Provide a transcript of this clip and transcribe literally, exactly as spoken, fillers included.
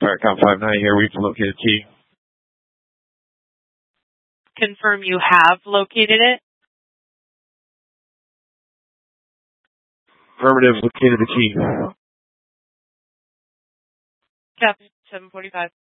Firecom five nine here. We've located key. Confirm you have located it. Affirmative, located the key. Captain seven forty-five.